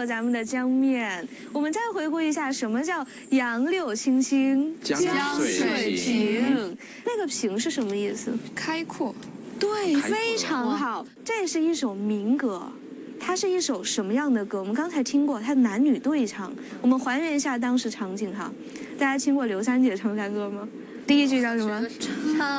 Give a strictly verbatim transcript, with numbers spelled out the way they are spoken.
过咱们的江面。我们再回顾一下，什么叫杨柳青青江水平？ 那个平是什么意思？ 开阔。 对，非常好。这是一首民歌。 它是一首什么样的歌？我们刚才听过，它男女对唱。我们还原一下当时场景哈，大家听过刘三姐唱山歌吗？第一句叫什么？